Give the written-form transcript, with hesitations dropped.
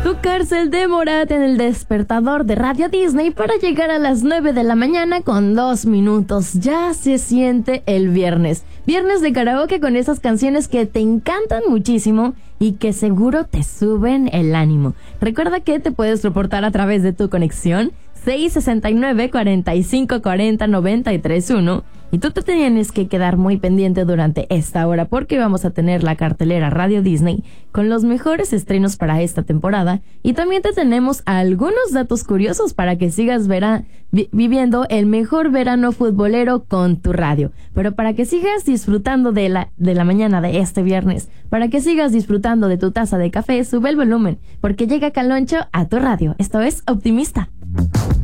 Tu cárcel, demórate en el despertador de Radio Disney para llegar a las 9 de la mañana con 2 minutos. Ya se siente el viernes. Viernes de karaoke con esas canciones que te encantan muchísimo y que seguro te suben el ánimo. Recuerda que te puedes reportar a través de tu conexión 669-4540-931 y tú te tienes que quedar muy pendiente durante esta hora porque vamos a tener la cartelera Radio Disney con los mejores estrenos para esta temporada y también te tenemos algunos datos curiosos para que sigas viviendo el mejor verano futbolero con tu radio. Pero para que sigas disfrutando de la mañana de este viernes, para que sigas disfrutando de tu taza de café, sube el volumen porque llega Caloncho a tu radio. Esto es Optimista.